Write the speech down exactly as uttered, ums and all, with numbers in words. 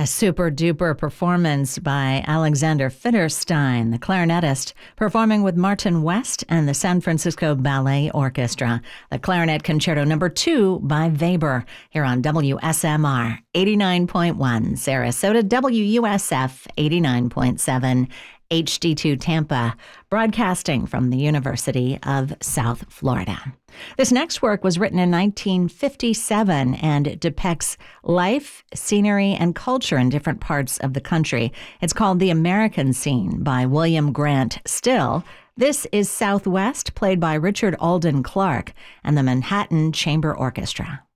A super-duper performance by Alexander Fitterstein, the clarinetist, performing with Martin West and the San Francisco Ballet Orchestra. The Clarinet Concerto Number two by Weber, here on W S M R eighty-nine point one, Sarasota, W U S F eighty-nine point seven, H D two Tampa, broadcasting from the University of South Florida. This next work was written in nineteen fifty-seven and depicts life, scenery, and culture in different parts of the country. It's called The American Scene by William Grant Still. This is Southwest, played by Richard Alden Clark and the Manhattan Chamber Orchestra.